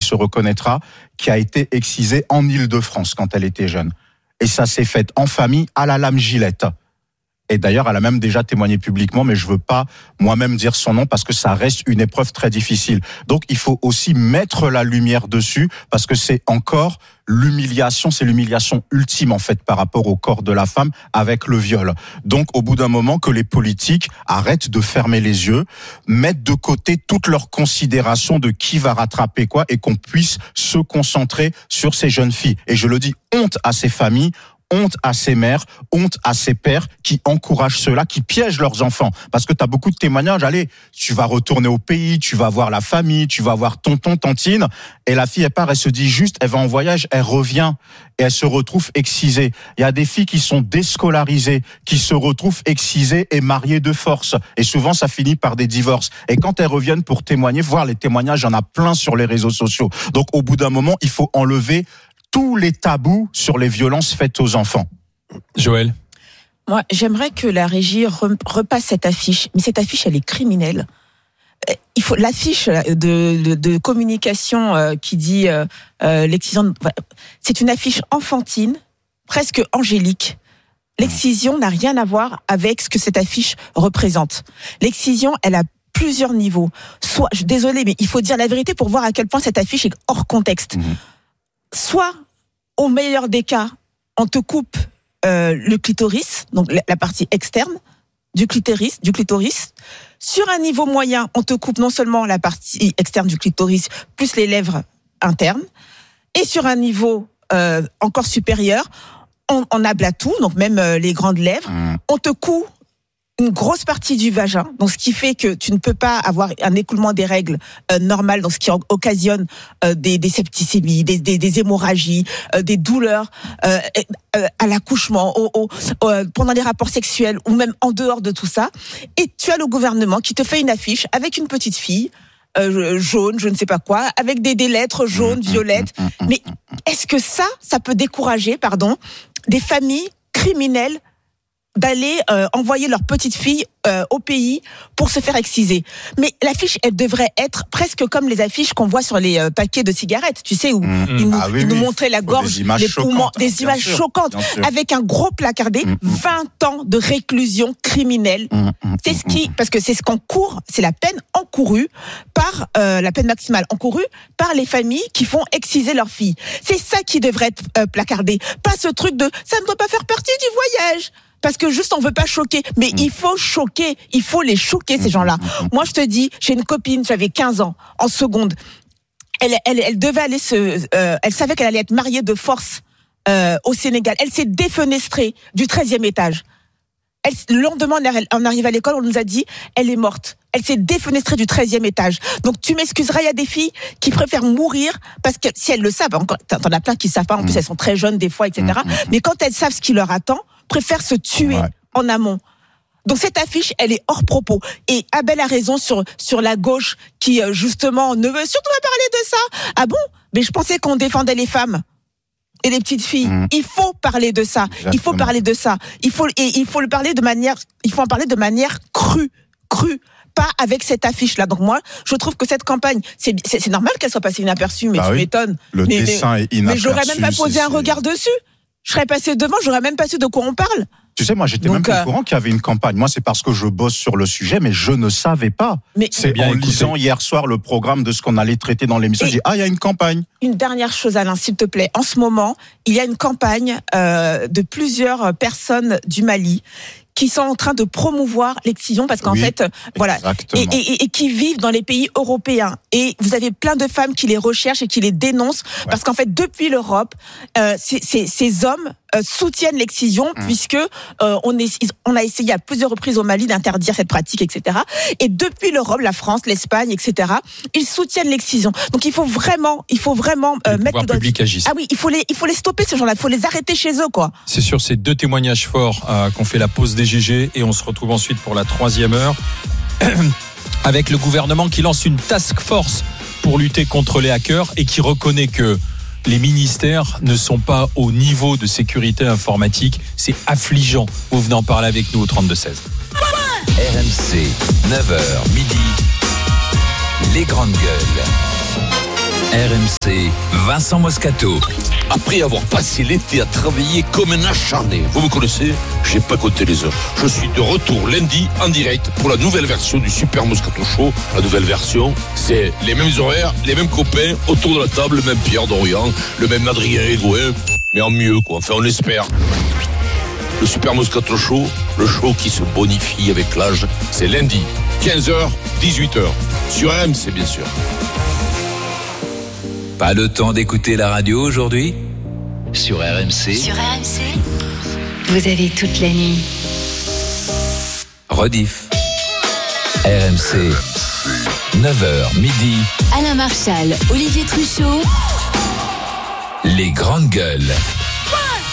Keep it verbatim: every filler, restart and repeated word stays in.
se reconnaîtra, qui a été excisée en Île-de-France quand elle était jeune. Et ça s'est fait en famille à la lame Gillette. Et d'ailleurs, elle a même déjà témoigné publiquement, mais je veux pas moi-même dire son nom parce que ça reste une épreuve très difficile. Donc, il faut aussi mettre la lumière dessus parce que c'est encore l'humiliation, c'est l'humiliation ultime en fait par rapport au corps de la femme avec le viol. Donc, au bout d'un moment, que les politiques arrêtent de fermer les yeux, mettent de côté toutes leurs considérations de qui va rattraper quoi et qu'on puisse se concentrer sur ces jeunes filles. Et je le dis, honte à ces familles, honte à ces mères, honte à ces pères qui encouragent ceux-là, qui piègent leurs enfants. Parce que tu as beaucoup de témoignages, allez, tu vas retourner au pays, tu vas voir la famille, tu vas voir tonton, tantine, et la fille, elle part, elle se dit juste, elle va en voyage, elle revient, et elle se retrouve excisée. Il y a des filles qui sont déscolarisées, qui se retrouvent excisées et mariées de force. Et souvent, ça finit par des divorces. Et quand elles reviennent pour témoigner, voir les témoignages, il y en a plein sur les réseaux sociaux. Donc, au bout d'un moment, il faut enlever tous les tabous sur les violences faites aux enfants. Joël? Moi, j'aimerais que la régie repasse cette affiche, mais cette affiche, elle est criminelle. Il faut l'affiche de, de, de communication qui dit euh, l'excision. C'est une affiche enfantine, presque angélique. L'excision n'a rien à voir avec ce que cette affiche représente. L'excision, elle a plusieurs niveaux. Soit, je désolée, mais il faut dire la vérité pour voir à quel point cette affiche est hors contexte. Mmh. Soit, au meilleur des cas, on te coupe euh, le clitoris, donc la partie externe du clitoris, du clitoris. Sur un niveau moyen, on te coupe non seulement la partie externe du clitoris, plus les lèvres internes. Et sur un niveau euh, encore supérieur, on, on ablat tout, donc même euh, les grandes lèvres. Mmh. On te coupe une grosse partie du vagin, donc ce qui fait que tu ne peux pas avoir un écoulement des règles euh, normal, donc ce qui occasionne euh, des, des septicémies, des, des, des hémorragies, euh, des douleurs euh, euh, à l'accouchement, au, au, euh, pendant les rapports sexuels ou même en dehors de tout ça. Et tu as le gouvernement qui te fait une affiche avec une petite fille euh, jaune, je ne sais pas quoi, avec des, des lettres jaunes, violettes. Mais est-ce que ça, ça peut décourager, pardon, des familles criminelles d'aller euh, envoyer leur petite fille euh, au pays pour se faire exciser. Mais l'affiche, elle devrait être presque comme les affiches qu'on voit sur les euh, paquets de cigarettes, tu sais, où mmh. ils, nous, ah oui, ils nous oui. montraient la gorge, les poumons, des images sûr, choquantes, avec un gros placardé, mmh. vingt ans de réclusion criminelle. Mmh. C'est ce qui, parce que c'est ce qu'encourt, c'est la peine encourue par, euh, la peine maximale encourue par les familles qui font exciser leurs filles. C'est ça qui devrait être euh, placardé. Pas ce truc de, ça ne doit pas faire partie du voyage. Parce que juste on veut pas choquer, mais mmh. il faut choquer, il faut les choquer ces gens-là. Mmh. Moi je te dis, j'ai une copine, j'avais quinze ans, en seconde, elle, elle, elle devait aller se, euh, elle savait qu'elle allait être mariée de force euh, au Sénégal. Elle s'est défenestrée du treizième étage. Elle, le lendemain on arrive à l'école, on nous a dit, elle est morte. Elle s'est défenestrée du treizième étage. Donc tu m'excuseras, il y a des filles qui préfèrent mourir parce que si elles le savent, encore, t'en as plein qui savent pas, en plus elles sont très jeunes des fois, et cetera. Mmh. Mais quand elles savent ce qui leur attend, préfèrent se tuer ouais. en amont. Donc cette affiche, elle est hors propos. Et Abel a raison sur sur la gauche qui justement ne veut surtout pas parler de ça. Ah bon ? Mais je pensais qu'on défendait les femmes et les petites filles. Mmh. Il faut parler de ça. Exactement. Il faut parler de ça. Il faut et il faut le parler de manière. Il faut en parler de manière crue, crue. Pas avec cette affiche-là. Donc moi, je trouve que cette campagne, c'est c'est, c'est normal qu'elle soit passée inaperçue, mais bah tu oui. m'étonnes. Le mais, dessin mais, est inaperçu. Mais j'aurais même pas posé c'est, un regard c'est... dessus. Je serais passé devant, j'aurais même pas su de quoi on parle. Tu sais, moi, j'étais Donc, même pas euh... au courant qu'il y avait une campagne. Moi, c'est parce que je bosse sur le sujet, mais je ne savais pas. Mais c'est bien en écouté. lisant hier soir le programme de ce qu'on allait traiter dans l'émission. Et j'ai dit, ah, il y a une campagne. Une dernière chose, Alain, s'il te plaît. En ce moment, il y a une campagne euh, de plusieurs personnes du Mali qui sont en train de promouvoir l'excision parce qu'en oui, fait, voilà, et, et, et qui vivent dans les pays européens. Et vous avez plein de femmes qui les recherchent et qui les dénoncent ouais. parce qu'en fait, depuis l'Europe, euh, ces, ces, ces hommes euh, soutiennent l'excision mmh. puisque euh, on, est, on a essayé à plusieurs reprises au Mali d'interdire cette pratique, et cetera. Et depuis l'Europe, la France, l'Espagne, et cetera, ils soutiennent l'excision. Donc il faut vraiment, il faut vraiment euh, les mettre le doigt. Ah oui, il faut les, il faut les stopper ces gens-là, il faut les arrêter chez eux, quoi. C'est sur ces deux témoignages forts euh, qu'on fait la pause des G G et on se retrouve ensuite pour la troisième heure avec le gouvernement qui lance une task force pour lutter contre les hackers et qui reconnaît que les ministères ne sont pas au niveau de sécurité informatique. C'est affligeant. Vous venez en parler avec nous au trente-deux seize. R M C, neuf heures midi, les grandes gueules. R M C, Vincent Moscato. Après avoir passé l'été à travailler comme un acharné, vous me connaissez, j'ai pas compté les heures. Je suis de retour lundi en direct pour la nouvelle version du Super Moscato Show. La nouvelle version, c'est les mêmes horaires, les mêmes copains autour de la table, le même Pierre Dorian, le même Adrien Egoin, mais en mieux quoi, enfin on l'espère. Le Super Moscato Show, le show qui se bonifie avec l'âge, c'est lundi, quinze heures, dix-huit heures, sur R M C bien sûr. Pas le temps d'écouter la radio aujourd'hui ? Sur R M C. Sur R M C, vous avez toute la nuit. Rediff. R M C. neuf heures midi. Alain Marchal, Olivier Truchot. Les grandes gueules.